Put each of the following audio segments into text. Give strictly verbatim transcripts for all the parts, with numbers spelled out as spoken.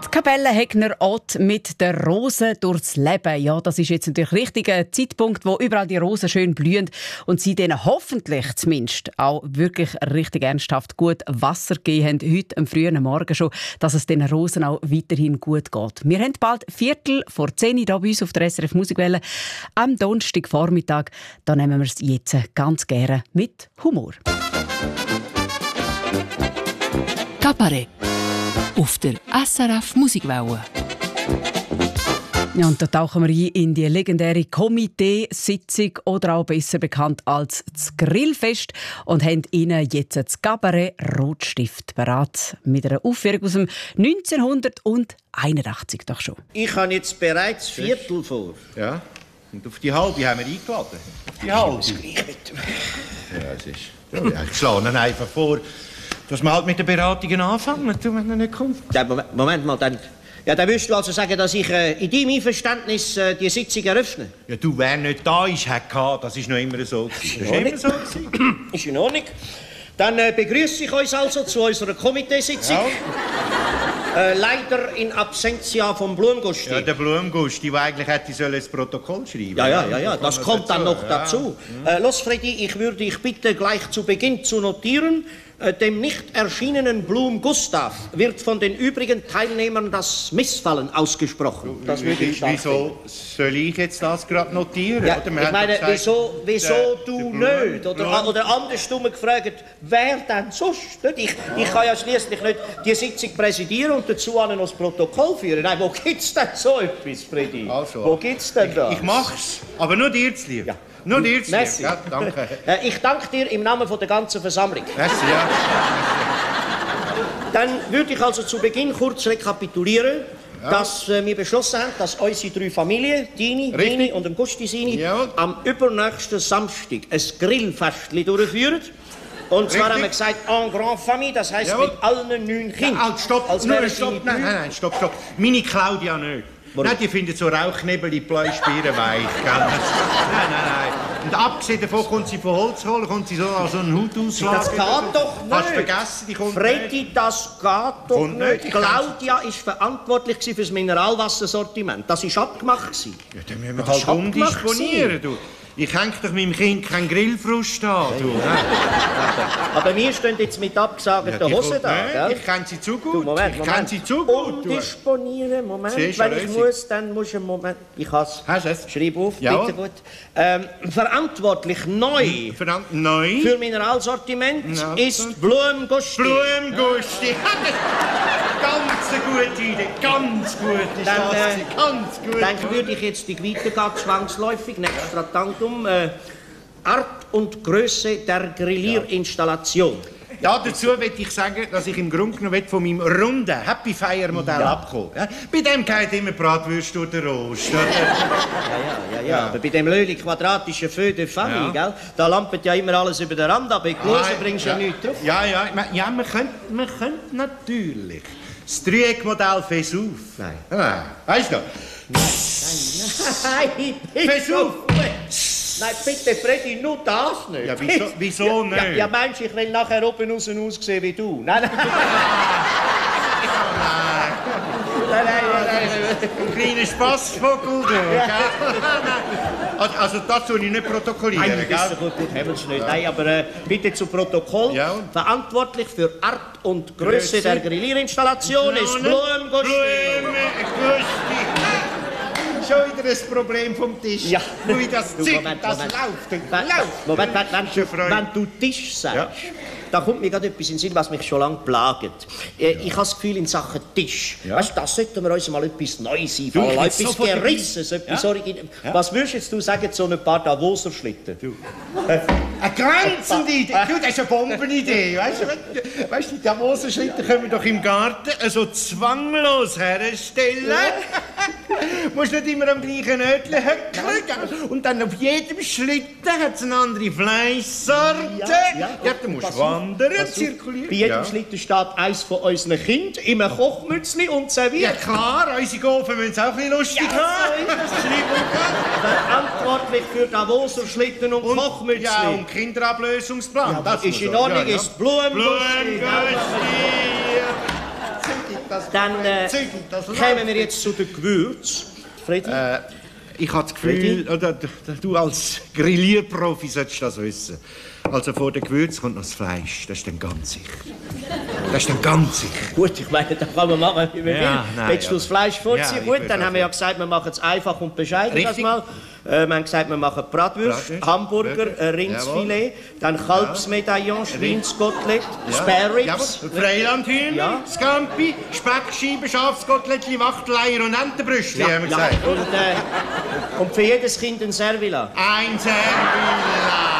Kapelle Hegner Ott mit der Rose durchs Leben. Ja, das ist jetzt natürlich richtig ein Zeitpunkt, wo überall die Rosen schön blühen und sie denen hoffentlich zumindest auch wirklich richtig ernsthaft gut Wasser gegeben haben, heute am frühen Morgen schon, dass es den Rosen auch weiterhin gut geht. Wir haben bald Viertel vor zehn hier bei uns auf der S R F Musikwelle am Donnerstagvormittag. Da nehmen wir es jetzt ganz gerne mit Humor. Kabarett auf der S R F Musikwelle. Ja, und da tauchen wir ein in die legendäre Komiteesitzung oder auch besser bekannt als das Grillfest und haben Ihnen jetzt das Kabarett Rotstift parat mit einer Aufführung aus dem neunzehnhunderteinundachtzig doch schon. Ich habe jetzt bereits Viertel vor. Ja, und auf die halbe haben wir eingeladen. Auf die halbe. Das gleich mit dem... Ja, es ist... Ja, ich schlage Ihnen einfach vor, dass wir halt mit den Beratungen anfangen, wenn er nicht kommt. Ja, Moment, Moment mal, dann... Ja, dann würdest du also sagen, dass ich äh, in deinem Einverständnis äh, die Sitzung eröffne? Ja, du, wer nicht da ist, hat gehabt. Das ist noch immer so. Das ist immer so. Ist in Ordnung. Dann äh, begrüße ich euch also zu unserer Komiteesitzung. Ja. Äh, leider in Absentia vom Blumgusti. Ja, der Blumgusti, der eigentlich hätte sollen das Protokoll schreiben. Ja, ja, ja, ja. Das kommt dann noch ja. dazu. Äh, los, Freddy, ich würde dich bitten, gleich zu Beginn zu notieren, äh, dem nicht erschienenen Blum Gustav wird von den übrigen Teilnehmern das Missfallen ausgesprochen. Das würde ich sagen. Wieso soll ich jetzt das gerade notieren? Ja, oder? ich meine, gesagt, wieso, wieso der, du der nicht? Oder, oder andersrum gefragt, wer denn sonst? Nicht? Ich, ich kann ja schließlich nicht die Sitzung präsidieren und dazu noch das Protokoll führen. Nein, wo gibt's denn so etwas, Freddy? Also, wo gibt's denn da? Ich, ich mach's, aber nur dir zu lieb. Ja. Nur dir zu lieb. Ja, danke. Ich danke dir im Namen von der ganzen Versammlung. Merci, ja. Dann würde ich also zu Beginn kurz rekapitulieren, ja. dass äh, wir beschlossen haben, dass unsere drei Familien, Dini, Dini und dem Gusti Sini, ja. am übernächsten Samstag ein Grillfestchen durchführen. Und zwar Richtig. haben wir gesagt, en grande famille, das heisst Jawohl. mit allen neun Kindern. Ja, halt, stopp, Als nur, stopp, nein, nein, nein, stopp, stopp. Meine Claudia nicht. Warum? Nein, die findet so Rauchknebel, die Bläuspieren weich. Gell? Nein, nein, nein. Und abgesehen davon kommt sie von Holz holen, kommt sie so an so einen Hut ausschlagen. Das geht doch nicht. Hast du vergessen, die kommt Freddy, nicht. das geht doch kommt nicht. nicht. Claudia war verantwortlich für das Mineralwassersortiment. Das war abgemacht. Ja, dann müssen wir halt umdisponieren, du. Ich hänge doch meinem Kind keinen Grillfrust an, du. Aber wir stehen jetzt mit abgesagten ja, Hosen da, gell? Ich kenne sie zu gut. Du, Moment, ich Moment. kenne sie zu gut. Umdisponieren, Moment. Siehst, Wenn ich Lösung. muss, dann muss ich einen Moment... Ich has. Hast du es? Schreib auf, ja. bitte gut. Ähm, verantwortlich neu Verdammt neu für Mineralsortiment ja. ist Blumgusti. Blumgusti. Ganz eine gute Idee, ganz gut ist dann, das, äh, ganz gut. Dann würde ich jetzt die weitergehen, zwangsläufig, nächstes Traktantum, äh, Art und Größe der Grillierinstallation. Ja, dazu möchte ich sagen, dass ich im Grunde genommen von meinem runden Happy Fire Modell ja. abkomme. Ja? Bei dem geht immer Bratwürst durch den Rost. Ja, ja, ja, ja, ja. Aber bei dem löhlich quadratischen Feu de Famille, ja. gell, da lampet ja immer alles über den Rand ab. Bei Glose bringst du ja nichts drauf. Ja, ja, ja, man könnte, man könnte natürlich das Dreieckmodell Vesuv. Nein. Ja, weißt du? Nein, nein, Vesuv! Nein, bitte, Freddy, nur das nicht. Ja, wieso, wieso nicht? Ja, ja, meinst du, ich will nachher oben raus aussehen wie du? Nein, nein. Nein, nein, nein, nein. Ein kleiner Spassvogel, du. Also, also das soll ich nicht protokollieren, Nein, gell? das ist gut, gut, haben nicht. Ja. Nein, aber äh, bitte zu Protokoll. Ja. Verantwortlich für Art und Größe, Größe. der Grillierinstallation ist Blumgusti. Blumgusti. Schon wieder ein Problem vom Tisch. Ja. Nur das du, Zeug, Moment, das Moment. läuft und Moment, läuft. Moment, wenn, wenn, du, wenn du Tisch sagst, ja. da kommt mir gerade etwas in den Sinn, was mich schon lange plagt. Äh, ja. Ich habe das Gefühl, in Sachen Tisch, ja. weißt, das sollten wir uns mal etwas Neues einfallen, du, etwas Gerissenes, etwas ja. Originelles. Ja. Was würdest jetzt du sagen zu ein paar Davoser Schlitten? Du. Äh, eine glänzende Idee. Du, das ist eine Bombenidee. Weißt du, weißt, die Davoser Schlitten können wir doch im Garten so zwanglos herstellen. Du musst nicht immer am gleichen Örtchen höckeln. Und dann auf jedem Schlitten hat es eine andere Fleischsorte. Ja, ja. ja dann musst du wandern, zirkulieren. Bei jedem ja. Schlitten steht eins von unseren Kindern im Kochmützli und serviert. Ja klar, unsere Gofen müssen es auch ein bisschen lustig ja, haben. So verantwortlich für Davoser Schlitten und, und Kochmützli. Ja, und Kinderablösungsplan. Ja, das ist in Ordnung, ja, ja. ist Blumgusti. Blumgusti. Dann äh, kommen wir jetzt zu den Gewürzen. Freddy? Äh, ich habe das Gefühl, oder, du als Grillierprofi solltest das wissen. Also vor den Gewürzen kommt noch das Fleisch. Das ist dann ganz sicher. Das ist dann ganz sicher. Gut, ich meine, das kann man machen, wie man ja, will. Nein, Willst du das Fleisch vorziehen? Ja, gut, dann haben wir ja gesagt, wir machen es einfach und bescheiden. Das mal. Äh, wir haben gesagt, wir machen Bratwurst, Bratwurst Hamburger, äh, Rindsfilet, dann Kalbsmedaillon, Schweinskotelett, ja. Spareribs. Freilandhühner, ja. Scampi, Speckscheiben, Schafskoteletli, Wachteleier und Entenbrüste, Ja, haben wir ja. gesagt. Und, äh, und für jedes Kind ein Servila. Ein Servila.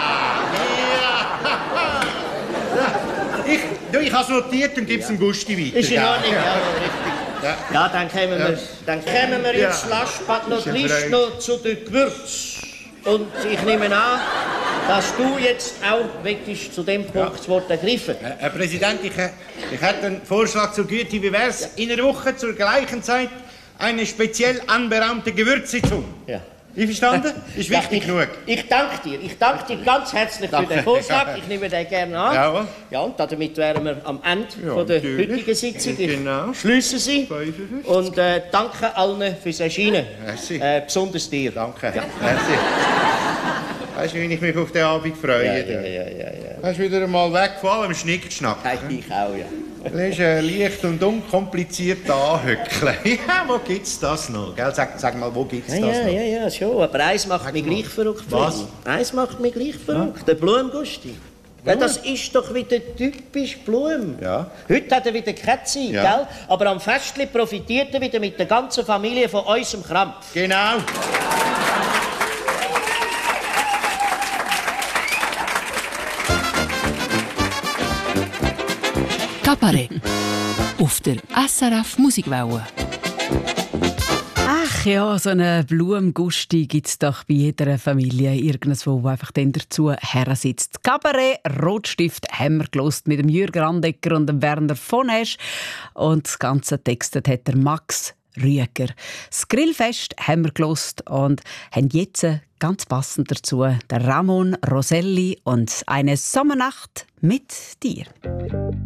Ich, du, ich habe es notiert und gebe es dem Gusti weiter. Ist in Ordnung, ja, richtig. Ja. Ja, dann kommen wir, ja. dann kommen wir jetzt ja. last but not least noch zu den Gewürzen. Und ich nehme an, dass du jetzt auch möchtest zu dem Punkt ja. das Wort ergreifen. Herr, Herr Präsident, ich, ich hätte einen Vorschlag zur Güte. Wie wäre es, ja. in einer Woche zur gleichen Zeit eine speziell anberaumte Gewürzsitzung? Ja. Einverstanden? Ist wichtig ich, genug. Ich danke dir. Ich danke dir ganz herzlich danke. für den Vorschlag. Ich nehme den gerne an. Ja, ja, und damit wären wir am Ende ja, von der natürlich. heutigen Sitzung. Ich genau. schließe sie. fünfundfünfzig. Und äh, danke allen fürs Erscheinen. Äh, besonders dir. Danke. Ja. Merci. Weißt du, wie ich mich auf den Abend freue? Ja, ja, ja, ja, ja. Hast du wieder einmal weg von allem Schnickschnack? Ja, ich auch, ja. Das ist ein leicht und unkomplizierter Anhöckle. Ja, wo gibt's das noch? Gell? Sag, sag mal, wo gibt's ja, das ja, noch? Ja, ja, schon. Aber eins macht sag mich mal. gleich verrückt. Was? Eins macht mich gleich verrückt. Ja. Der Blumengusti. Ja, das ist doch wieder typisch Blumen. Ja. Heute hat er wieder keine Zeit, ja. gell? Aber am Festli profitiert er wieder mit der ganzen Familie von unserem Krampf. Genau. Kabarett auf der S R F Musikwelle. Ach ja, so einen Blumengusti gibt es doch bei jeder Familie irgendwo, wo einfach dann dazu her sitzt. Kabarett Rotstift haben wir gelost mit dem Jürgen Randecker und dem Werner von Esch. Und das ganze textet hat der Max Rüeger. Das Grillfest haben wir gelost und haben jetzt ganz passend dazu der Ramon Roselli und eine Sommernacht mit dir.